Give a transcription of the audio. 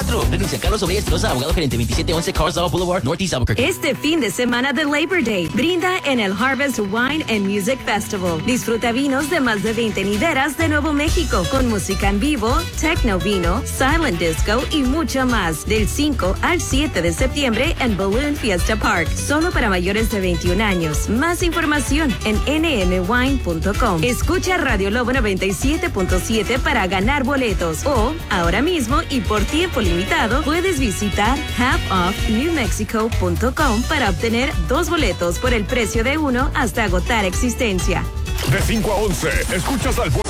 4. Renuncia Carlos Sobrilla Espinosa, abogado gerente 2711 Carswell Boulevard, Northeast Albuquerque. Este fin de semana de Labor Day, brinda en el Harvest Wine and Music Festival. Disfruta vinos de más de 20 niveras de Nuevo México, con música en vivo, techno vino, silent disco y mucho más. Del 5 al 7 de septiembre en Balloon Fiesta Park. Solo para mayores de 21 años. Más información en nmwine.com. Escucha Radio Lobo 97.7 para ganar boletos. O, ahora mismo y por tiempo limitado, puedes visitar halfoffnewmexico.com para obtener 2 boletos por el precio de uno hasta agotar existencia. De 5 a 11, escuchas al